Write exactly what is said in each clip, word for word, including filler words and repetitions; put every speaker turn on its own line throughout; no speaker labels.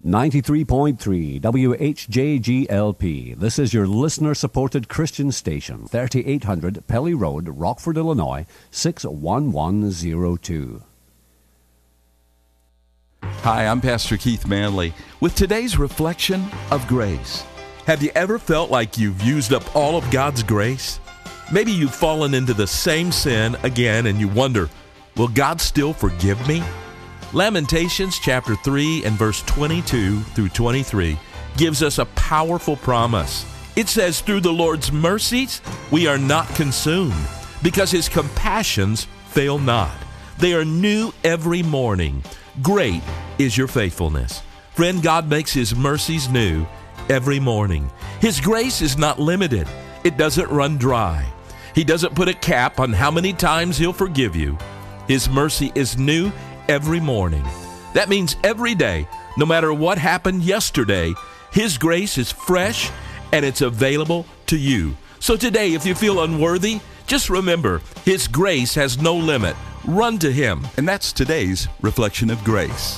ninety-three point three W H J G L P. This is your listener-supported Christian station, thirty-eight hundred Pelly Road, Rockford, Illinois, six one one zero two.
Hi, I'm Pastor Keith Manley with today's reflection of grace. Have you ever felt like you've used up all of God's grace? Maybe you've fallen into the same sin again and you wonder, will God still forgive me? Lamentations chapter three and verse twenty-two through twenty-three gives us a powerful promise. It says, through the Lord's mercies we are not consumed, because His compassions fail not. They are new every morning. Great is your faithfulness. Friend, God makes His mercies new every morning. His grace is not limited. It doesn't run dry. He doesn't put a cap on how many times He'll forgive you. His mercy is new every morning. That means every day, no matter what happened yesterday, His grace is fresh and it's available to you. So today, if you feel unworthy, just remember, His grace has no limit. Run to Him.
And that's today's reflection of grace.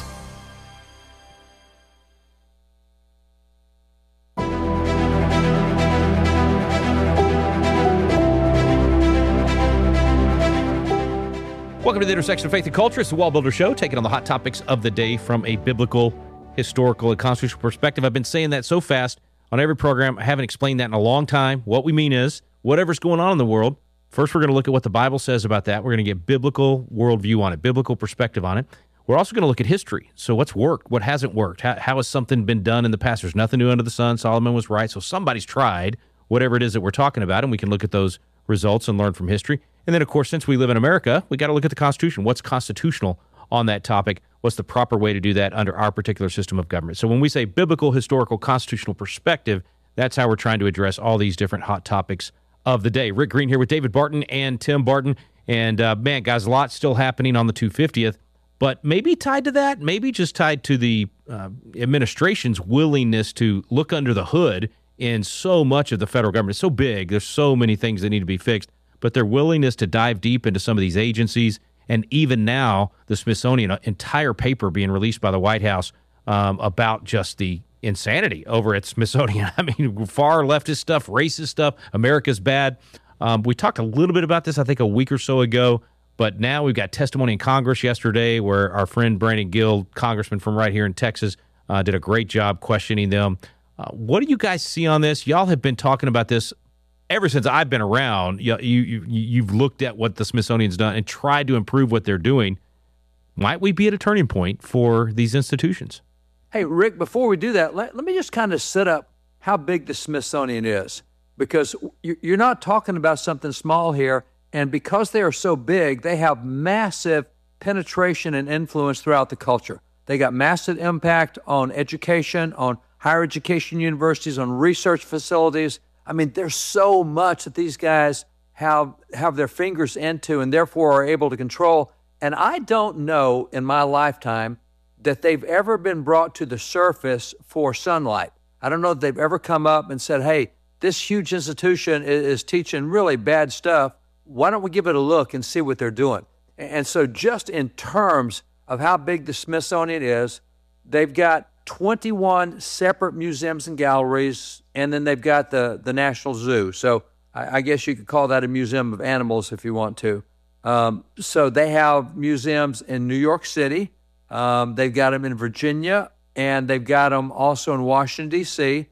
Welcome to the Intersection of Faith and Culture. It's the Wall Builder Show, taking on the hot topics of the day from a biblical, historical, and constitutional perspective. I've been saying that so fast on every program. I haven't explained that in a long time. What we mean is, whatever's going on in the world, first we're going to look at what the Bible says about that. We're going to get biblical worldview on it, biblical perspective on it. We're also going to look at history. So what's worked? What hasn't worked? How, how has something been done in the past? There's nothing new under the sun. Solomon was right. So somebody's tried whatever it is that we're talking about, and we can look at those results and learn from history. And then, of course, since we live in America, we got to look at the Constitution. What's constitutional on that topic? What's the proper way to do that under our particular system of government? So when we say biblical, historical, constitutional perspective, that's how we're trying to address all these different hot topics of the day. Rick Green here with David Barton and Tim Barton. And, uh, man, guys, a lot still happening on the two hundred fiftieth. But maybe tied to that, maybe just tied to the uh, administration's willingness to look under the hood in so much of the federal government. It's so big. There's so many things that need to be fixed. But their willingness to dive deep into some of these agencies, and even now the Smithsonian, an entire paper being released by the White House um, about just the insanity over at Smithsonian. I mean, far leftist stuff, racist stuff, America's bad. Um, we talked a little bit about this, I think, a week or so ago, but now we've got testimony in Congress yesterday where our friend Brandon Gill, congressman from right here in Texas, uh, did a great job questioning them. Uh, what do you guys see on this? Y'all have been talking about this ever since I've been around. You, you, you've looked at what the Smithsonian's done and tried to improve what they're doing. Might we be at a turning point for these institutions?
Hey, Rick, before we do that, let, let me just kind of set up how big the Smithsonian is, because you're not talking about something small here, and because they are so big, they have massive penetration and influence throughout the culture. They got massive impact on education, on higher education universities, on research facilities. I mean, there's so much that these guys have have their fingers into and therefore are able to control. And I don't know in my lifetime that they've ever been brought to the surface for sunlight. I don't know that they've ever come up and said, hey, this huge institution is, is teaching really bad stuff. Why don't we give it a look and see what they're doing? And so just in terms of how big the Smithsonian is, they've got twenty-one separate museums and galleries, and then they've got the, the National Zoo. So I, I guess you could call that a museum of animals if you want to. Um, so they have museums in New York City. Um, they've got them in Virginia, and they've got them also in Washington, D C,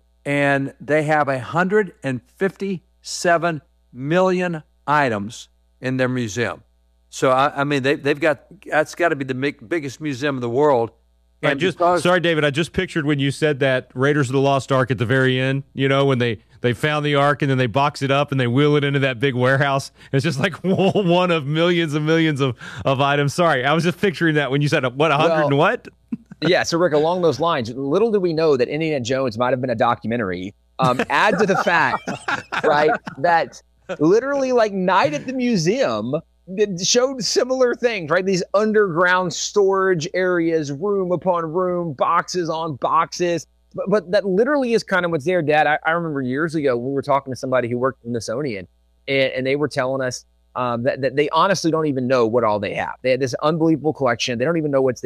and they have one hundred fifty-seven million items in their museum. So, I, I mean, they, they've got, that's got to be the big, biggest museum in the world.
I just because, sorry, David. I just pictured when you said that Raiders of the Lost Ark at the very end. You know, when they, they found the Ark and then they box it up and they wheel it into that big warehouse. It's just like one of millions and millions of, of items. Sorry, I was just picturing that when you said what a hundred well, and what.
Yeah, so Rick, along those lines, little did we know that Indiana Jones might have been a documentary. Um, add to the fact, right, that literally like Night at the Museum showed similar things, right? These underground storage areas, room upon room, boxes on boxes. But, but that literally is kind of what's there, Dad. I, I remember years ago we were talking to somebody who worked in the Smithsonian, and, and they were telling us um, that, that they honestly don't even know what all they have. They had this unbelievable collection. They don't even know what's there.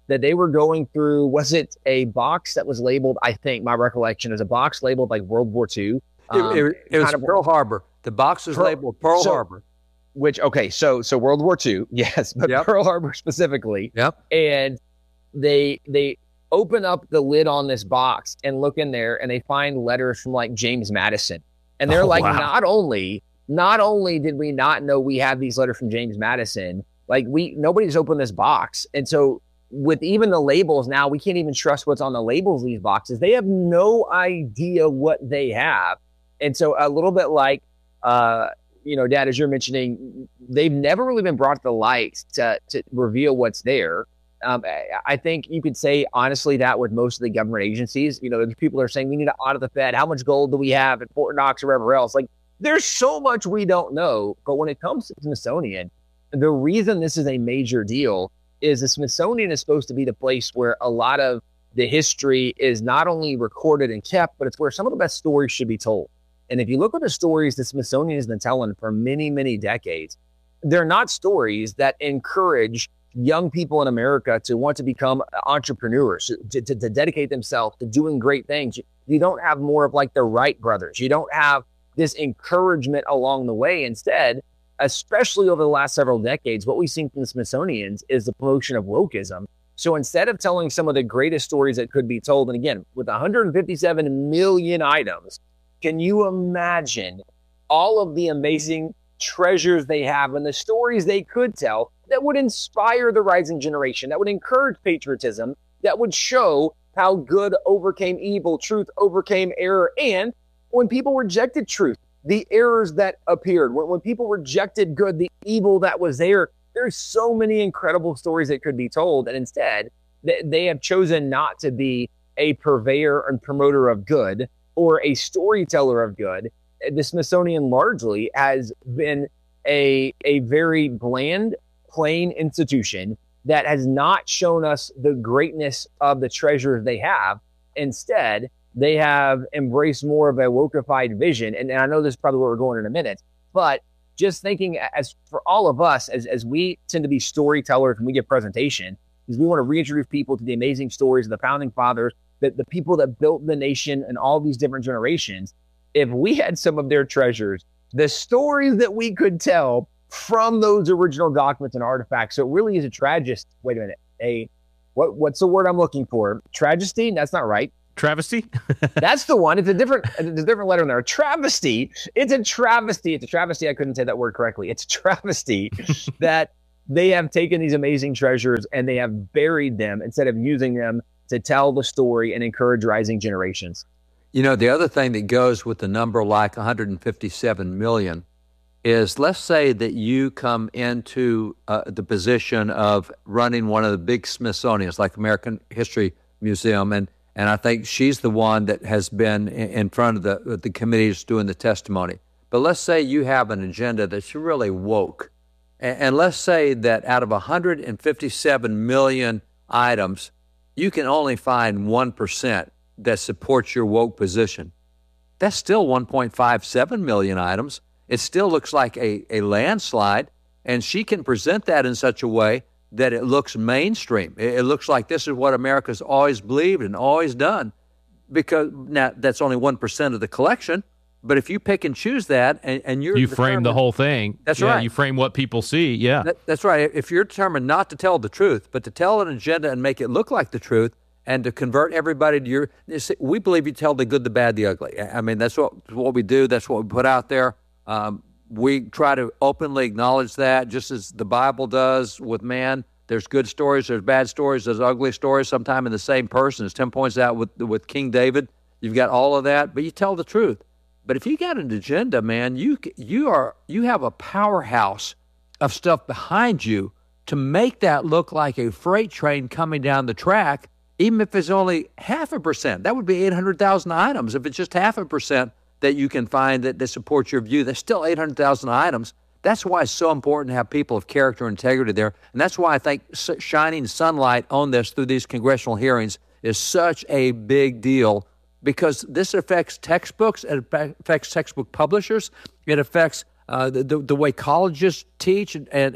that they were going through, was it a box that was labeled, I think, my recollection is a box labeled like World War Two. Um,
it, it, it was
of,
Pearl Harbor. The box was
Pearl,
labeled Pearl
so,
Harbor.
Which, okay, so so World War Two, yes, but yep. Pearl Harbor specifically.
Yep.
And they they open up the lid on this box and look in there, and they find letters from like James Madison. And they're oh, like, wow. not only, not only did we not know we have these letters from James Madison, like we nobody's opened this box. And so with even the labels now, we can't even trust what's on the labels of these boxes. They have no idea what they have. And so a little bit like, uh, you know, Dad, as you're mentioning, they've never really been brought to the light to, to reveal what's there. Um, I think you could say, honestly, that with most of the government agencies, you know, there's people that are saying we need to audit the Fed. How much gold do we have at Fort Knox or wherever else? Like, there's so much we don't know. But when it comes to Smithsonian, the reason this is a major deal is the Smithsonian is supposed to be the place where a lot of the history is not only recorded and kept, but it's where some of the best stories should be told. And if you look at the stories the Smithsonian has been telling for many, many decades, they're not stories that encourage young people in America to want to become entrepreneurs, to, to, to dedicate themselves to doing great things. You, you don't have more of like the Wright brothers. You don't have this encouragement along the way. Instead, especially over the last several decades, what we've seen from the Smithsonian's is the promotion of wokeism. So instead of telling some of the greatest stories that could be told, and again, with one hundred fifty-seven million items, can you imagine all of the amazing treasures they have and the stories they could tell that would inspire the rising generation, that would encourage patriotism, that would show how good overcame evil, truth overcame error, and when people rejected truth, the errors that appeared, when, when people rejected good, the evil that was there, there's so many incredible stories that could be told, and instead, they, they have chosen not to be a purveyor and promoter of good or a storyteller of good. The Smithsonian largely has been a, a very bland, plain institution that has not shown us the greatness of the treasures they have. Instead, they have embraced more of a wokeified vision. And, and I know this is probably where we're going in a minute, but just thinking as for all of us, as, as we tend to be storytellers when we give presentation, is we want to reintroduce people to the amazing stories of the founding fathers, the, the people that built the nation and all these different generations. If we had some of their treasures, the stories that we could tell from those original documents and artifacts. So it really is a tragedy. Wait a minute. A what? What's the word I'm looking for? Tragedy? That's not right.
Travesty?
That's the one. It's a different, it's a different letter in there. A travesty. It's a travesty. It's a travesty. I couldn't say that word correctly. It's a travesty that they have taken these amazing treasures and they have buried them instead of using them to tell the story and encourage rising generations.
You know, the other thing that goes with the number like one hundred fifty-seven million is, let's say that you come into uh, the position of running one of the big Smithsonians, like American History Museum, and and I think she's the one that has been in front of the the committees doing the testimony. But let's say you have an agenda that's really woke, and, and let's say that out of one hundred fifty-seven million items, you can only find one percent that supports your woke position. That's still one point five seven million items. It still looks like a, a landslide, and she can present that in such a way that it looks mainstream. It, it looks like this is what America's always believed and always done, because now that's only one percent of the collection. But if you pick and choose that, and, and you're
you frame the whole thing.
That's
yeah,
right.
You frame what people see. Yeah,
that, that's right. If you're determined not to tell the truth, but to tell an agenda and make it look like the truth, and to convert everybody to your, we believe you tell the good, the bad, the ugly. I mean, that's what what we do. That's what we put out there. Um, we try to openly acknowledge that, just as the Bible does with man. There's good stories, there's bad stories, there's ugly stories, sometimes in the same person. As Tim points out with with King David, you've got all of that, but you tell the truth. But if you got an agenda, man, you you are you have a powerhouse of stuff behind you to make that look like a freight train coming down the track. Even if it's only half a percent, that would be eight hundred thousand items. If it's just half a percent that you can find that, that supports your view, that's still eight hundred thousand items. That's why it's so important to have people of character and integrity there. And that's why I think shining sunlight on this through these congressional hearings is such a big deal, because this affects textbooks, it affects textbook publishers, it affects uh, the, the, the way colleges teach, and, and, and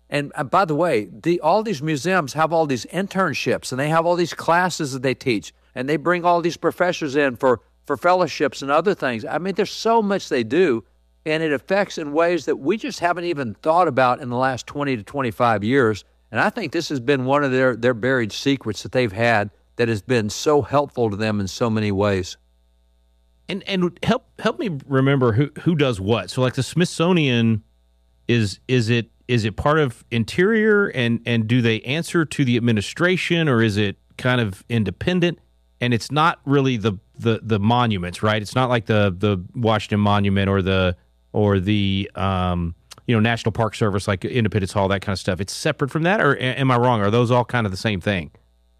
And uh, by the way, the, all these museums have all these internships, and they have all these classes that they teach, and they bring all these professors in for, for fellowships and other things. I mean, there's so much they do, and it affects in ways that we just haven't even thought about in the last twenty to twenty-five years. And I think this has been one of their, their buried secrets that they've had that has been so helpful to them in so many ways.
And and help help me remember who who does what. So like the Smithsonian, is is it is it part of Interior, and and do they answer to the administration, or is it kind of independent? And it's not really the the, the monuments, right? It's not like the the Washington Monument or the or the um, you know, National Park Service, like Independence Hall, that kind of stuff. It's separate from that, or am I wrong? Are those all kind of the same thing?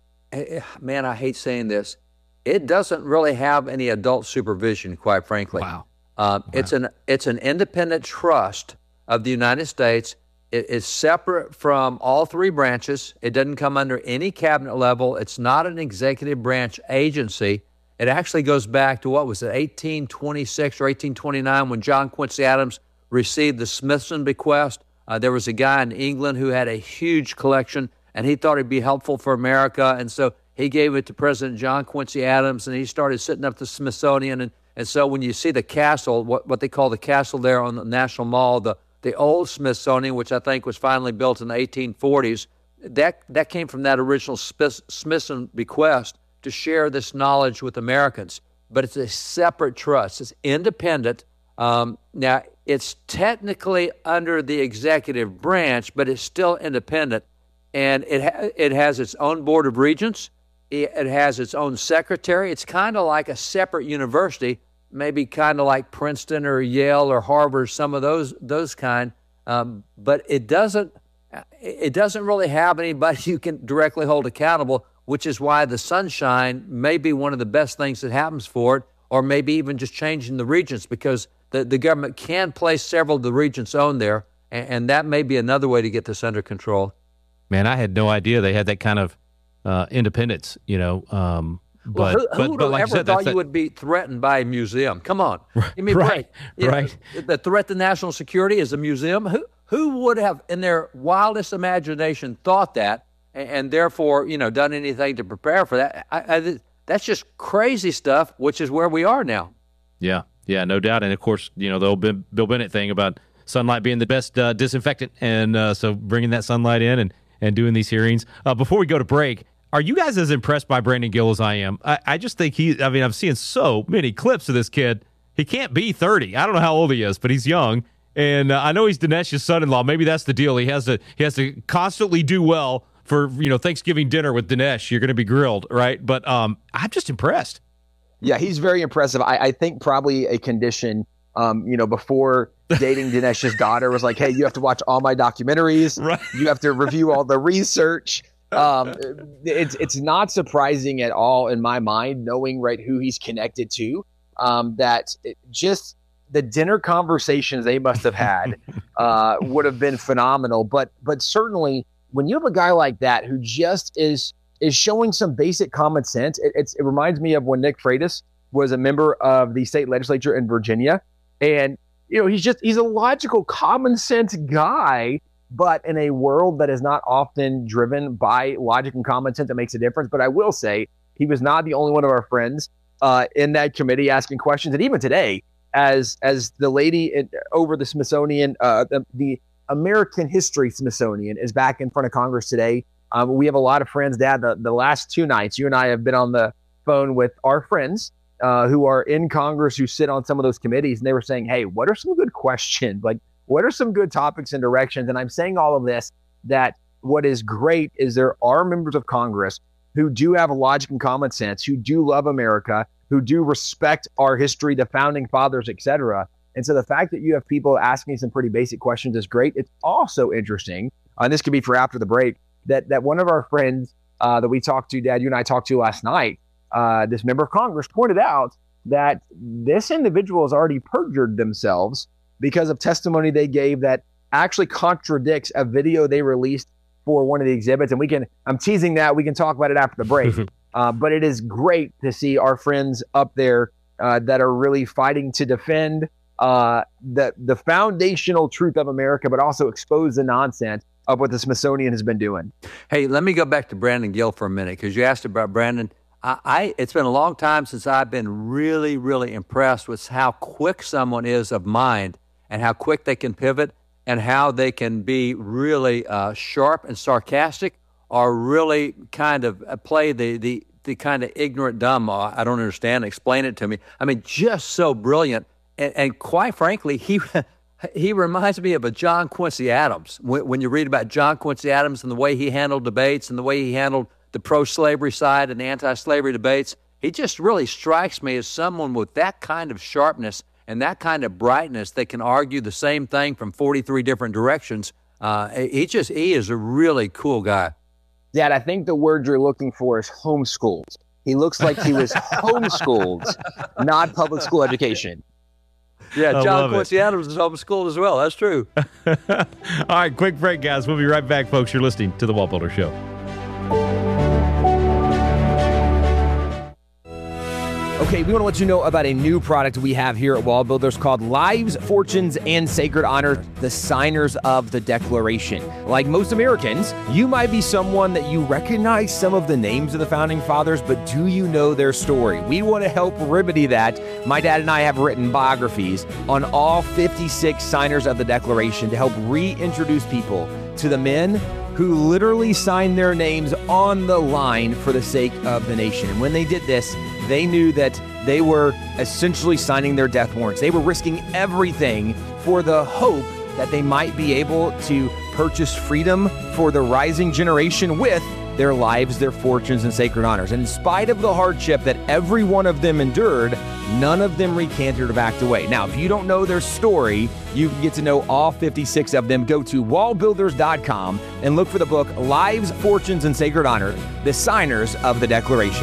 Man, I hate saying this. It doesn't really have any adult supervision, quite frankly.
Wow.
Uh,
wow.
It's an it's an independent trust of the United States. It is separate from all three branches. It doesn't come under any cabinet level. It's not an executive branch agency. It actually goes back to, what was it, eighteen twenty-six or eighteen twenty-nine, when John Quincy Adams received the Smithson bequest. Uh, there was a guy in England who had a huge collection, and he thought it'd be helpful for America, and so he gave it to President John Quincy Adams, and he started setting up the Smithsonian. And, and so when you see the castle, what, what they call the castle there on the National Mall, the, the old Smithsonian, which I think was finally built in the eighteen forties, that, that came from that original Smithson bequest to share this knowledge with Americans. But it's a separate trust. It's independent. Um, now, it's technically under the executive branch, but it's still independent. And it ha- it has its own board of regents. It has its own secretary. It's kind of like a separate university, maybe kind of like Princeton or Yale or Harvard, some of those those kind. Um, but it doesn't it doesn't really have anybody you can directly hold accountable, which is why the Sunshine may be one of the best things that happens for it, or maybe even just changing the regents, because the, the government can place several of the regents on there, and, and that may be another way to get this under control.
Man, I had no idea they had that kind of Uh, independence, you know. Um, but,
well, who, who
but,
would
but
have
like
ever
said,
thought
that,
you would be threatened by a museum? Come on, give me a
right,
break.
right.
You know, the threat to national security is a museum. Who who would have, in their wildest imagination, thought that, and, and therefore, you know, done anything to prepare for that? I, I, that's just crazy stuff, which is where we are now.
Yeah, yeah, no doubt. And of course, you know, the old Bill Bennett thing about sunlight being the best uh, disinfectant, and uh, so bringing that sunlight in and and doing these hearings. Uh, before we go to break, are you guys as impressed by Brandon Gill as I am? I, I just think he, I mean, I'm seeing so many clips of this kid. He can't be thirty. I don't know how old he is, but he's young. And uh, I know he's Dinesh's son-in-law. Maybe that's the deal. He has to he has to constantly do well for, you know, Thanksgiving dinner with Dinesh. You're going to be grilled, right? But um, I'm just impressed.
Yeah, he's very impressive. I, I think probably a condition, um, you know, before dating Dinesh's daughter was like, hey, you have to watch all my documentaries.
Right.
You have to review all the research. Um, it's it's not surprising at all in my mind, knowing right who he's connected to, um, that it just the dinner conversations they must have had uh, would have been phenomenal. But but certainly when you have a guy like that who just is is showing some basic common sense, it, it's, it reminds me of when Nick Freitas was a member of the state legislature in Virginia, and you know he's just he's a logical, common sense guy. But in a world that is not often driven by logic and common sense, that makes a difference. But I will say he was not the only one of our friends uh, in that committee asking questions. And even today, as as the lady in, over the Smithsonian, uh, the, the American History Smithsonian is back in front of Congress today. Um, we have a lot of friends, Dad. The, the last two nights, you and I have been on the phone with our friends uh, who are in Congress, who sit on some of those committees. And they were saying, hey, what are some good questions? Like, what are some good topics and directions? And I'm saying all of this, that what is great is there are members of Congress who do have logic and common sense, who do love America, who do respect our history, the founding fathers, et cetera. And so the fact that you have people asking some pretty basic questions is great. It's also interesting, uh, and this could be for after the break, that that one of our friends uh, that we talked to, Dad, you and I talked to last night, uh, this member of Congress pointed out that this individual has already perjured themselves because of testimony they gave that actually contradicts a video they released for one of the exhibits. And we can, I'm teasing that, we can talk about it after the break. uh, but it is great to see our friends up there uh, that are really fighting to defend uh, the, the foundational truth of America, but also expose the nonsense. of what the Smithsonian has been doing.
Hey, let me go back to Brandon Gill for a minute, because you asked about Brandon. I, I it's been a long time since I've been really, really impressed with how quick someone is of mind and how quick they can pivot and how they can be really uh, sharp and sarcastic, or really kind of play the the the kind of ignorant dumb. Uh, I don't understand. Explain it to me. I mean, just so brilliant. And, and quite frankly, he he reminds me of a John Quincy Adams. When, when you read about John Quincy Adams and the way he handled debates and the way he handled the pro-slavery side and the anti-slavery debates, he just really strikes me as someone with that kind of sharpness and that kind of brightness that can argue the same thing from forty-three different directions. Uh, he just he is a really cool guy.
Dad, I think the word you're looking for is homeschooled. He looks like he was homeschooled, not public school education.
Yeah,
I
John Quincy Adams is homeschooled as well. That's true.
All right, quick break, guys. We'll be right back, folks. You're listening to The Wall Builder Show.
Okay, we want to let you know about a new product we have here at Wall Builders called Lives, Fortunes, and Sacred Honor, the Signers of the Declaration. Like most Americans, you might be someone that you recognize some of the names of the Founding Fathers, but do you know their story? We want to help remedy that. My dad and I have written biographies on all fifty-six signers of the Declaration to help reintroduce people to the men who literally signed their names on the line for the sake of the nation. And when they did this, they knew that they were essentially signing their death warrants. They were risking everything for the hope that they might be able to purchase freedom for the rising generation with their lives, their fortunes, and sacred honors. And in spite of the hardship that every one of them endured, none of them recanted or backed away. Now, if you don't know their story, you can get to know all fifty-six of them. Go to wall builders dot com and look for the book, Lives, Fortunes, and Sacred Honor, the Signers of the Declaration.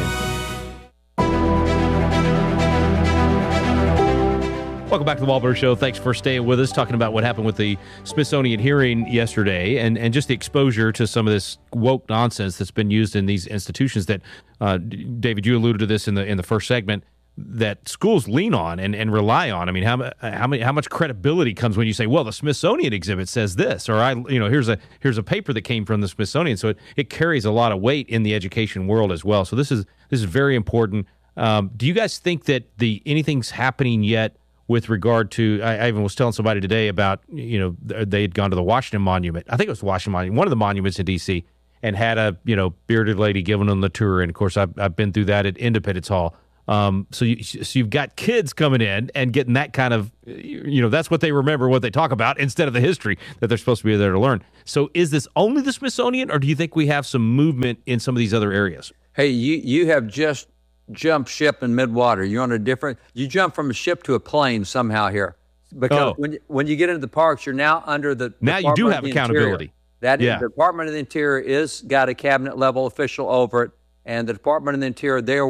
Welcome back to the Wall Builder Show. Thanks for staying with us, talking about what happened with the Smithsonian hearing yesterday and, and just the exposure to some of this woke nonsense that's been used in these institutions that, uh, David, you alluded to this in the in the first segment, that schools lean on and, and rely on. I mean, how how many how much credibility comes when you say, well, the Smithsonian exhibit says this, or I you know here's a here's a paper that came from the Smithsonian. So it, it carries a lot of weight in the education world as well. So this is this is very important. Um, do you guys think that the anything's happening yet with regard to, I, I even was telling somebody today about, you know, they had gone to the Washington Monument. I think it was the Washington Monument, one of the monuments in D C, and had a, you know, bearded lady giving them the tour. And of course, I've, I've been through that at Independence Hall. Um, so, you, so you've got kids coming in and getting that kind of, you know, that's what they remember, what they talk about, instead of the history that they're supposed to be there to learn. So is this only the Smithsonian, or do you think we have some movement in some of these other areas?
Hey, you, you have just jump ship in midwater. You're on a different, you jump from a ship to a plane somehow here. Because
oh.
when, you, when you get into the parks, you're now under the
Now
Department
you do have
of the
accountability.
Interior. That
yeah.
The Department of the Interior is got a cabinet level official over it, and the Department of the Interior, they're